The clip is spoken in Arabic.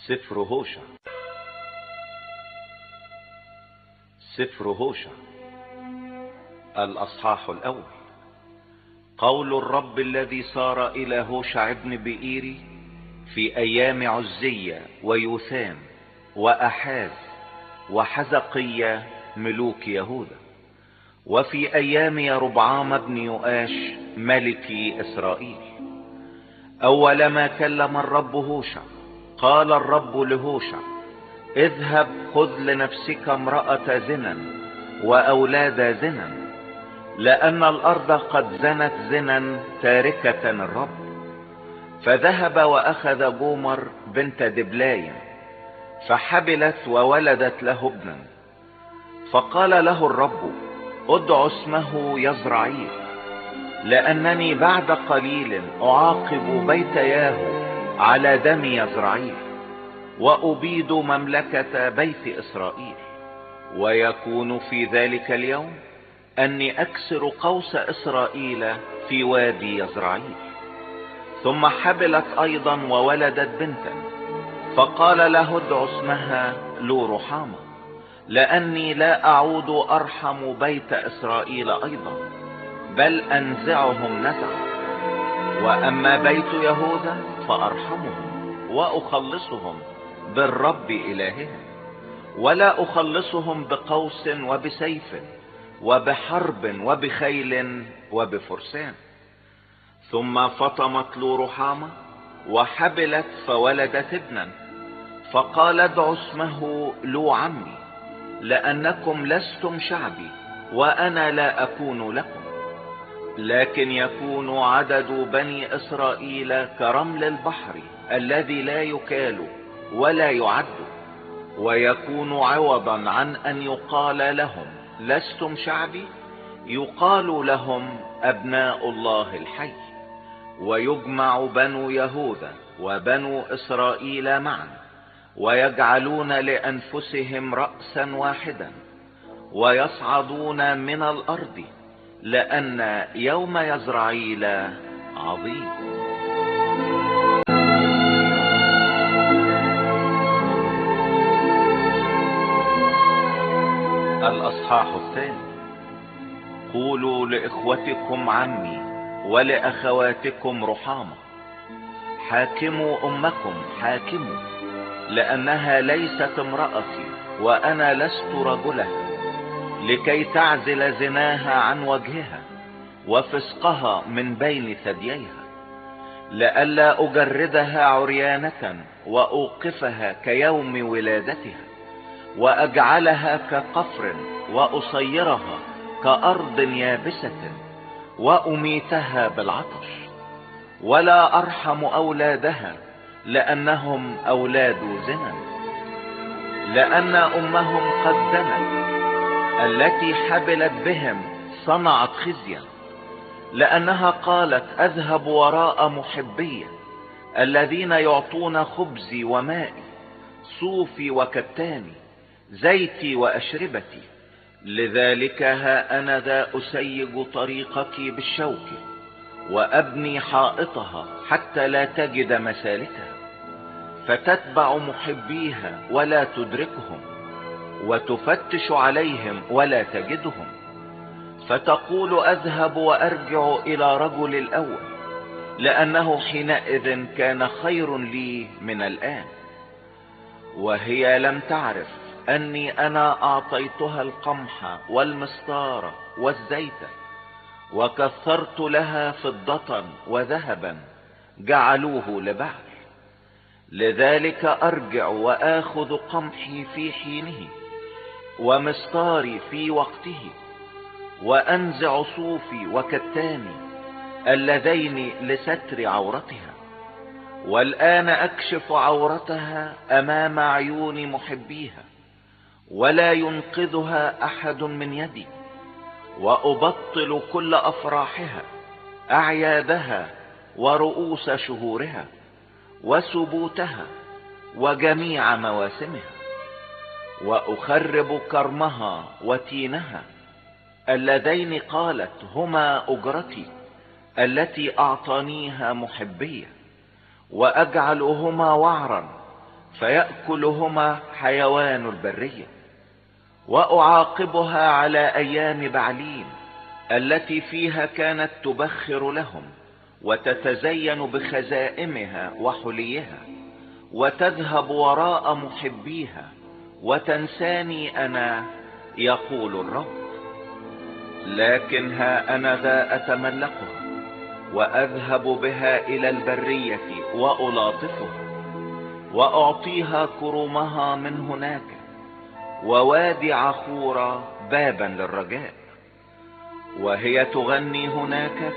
سفر هوشع. سفر هوشع الأصحاح الأول. قول الرب الذي صار إلى هوشع ابن بئيري في أيام عزية ويوثام وأحاز وحزقية ملوك يهوذا، وفي أيام يربعام بن يؤاش ملك إسرائيل. أول ما كلم الرب هوشع قال الرب لهوشع: اذهب خذ لنفسك امرأة زنا وأولاد زنا، لأن الأرض قد زنت زنا تاركة الرب. فذهب وأخذ جومر بنت دبلايم فحبلت وولدت له ابنا. فقال له الرب: ادع اسمه يزرعيل، لأنني بعد قليل أعاقب بيت ياهو على دم يزرعيل، وأبيد مملكة بيت إسرائيل. ويكون في ذلك اليوم أني أكسر قوس إسرائيل في وادي يزرعيل. ثم حبلت أيضا وولدت بنتا، فقال له: ادع اسمها لو رحامة، لأني لا أعود أرحم بيت إسرائيل أيضا، بل أنزعهم نزعا. وأما بيت يهوذا فأرحمهم وأخلصهم بالرب إلههم، ولا أخلصهم بقوس وبسيف وبحرب وبخيل وبفرسان. ثم فطمت لو رحامة وحبلت فولدت ابنا، فقال: ادع اسمه لو عمي، لأنكم لستم شعبي وأنا لا أكون لكم، لكن يكون عدد بني إسرائيل كرمل البحر الذي لا يكال ولا يعد. ويكون عوضا عن أن يقال لهم لستم شعبي، يقال لهم أبناء الله الحي. ويجمع بنو يهوذا وبنو إسرائيل معا، ويجعلون لأنفسهم رأسا واحدا، ويصعدون من الأرض، لأن يوم يزرعيل عظيم. الأصحاح الثاني. قولوا لإخوتكم عمي ولأخواتكم رحامة: حاكموا أمكم، حاكموا، لأنها ليست امرأتي وأنا لست رجلها، لكي تعزل زناها عن وجهها وفسقها من بين ثدييها، لئلا أجردها عريانة وأوقفها كيوم ولادتها، وأجعلها كقفر وأصيرها كأرض يابسة، وأميتها بالعطش. ولا أرحم أولادها، لأنهم أولاد زنا، لأن أمهم قد زنت، التي حبلت بهم صنعت خزيا، لأنها قالت: أذهب وراء محبي الذين يعطون خبزي ومائي، صوفي وكتاني، زيتي وأشربتي. لذلك ها أنا ذا أسيج طريقك بالشوك، وأبني حائطها حتى لا تجد مسالكها، فتتبع محبيها ولا تدركهم، وتفتش عليهم ولا تجدهم، فتقول: أذهب وأرجع إلى رجل الأول، لأنه حينئذ كان خير لي من الآن. وهي لم تعرف أني أنا أعطيتها القمح والمستار والزيت، وكثرت لها فضة وذهبا جعلوه لبعل. لذلك أرجع وآخذ قمحي في حينه ومستاري في وقته، وأنزع صوفي وكتاني اللذين لستر عورتها. والآن أكشف عورتها أمام عيون محبيها، ولا ينقذها أحد من يدي، وأبطل كل أفراحها، أعيادها ورؤوس شهورها وسبوتها وجميع مواسمها، وأخرب كرمها وتينها اللذين قالت هما أجرتي التي أعطانيها محبية، وأجعلهما وعرا فيأكلهما حيوان البرية. وأعاقبها على أيام بعليم التي فيها كانت تبخر لهم وتتزين بخزائمها وحليها، وتذهب وراء محبيها وتنساني أنا، يقول الرب. لكن ها أنا ذا أتملقها وأذهب بها إلى البرية وألاطفها، وأعطيها كرمها من هناك، ووادي عخورة بابا للرجاء، وهي تغني هناك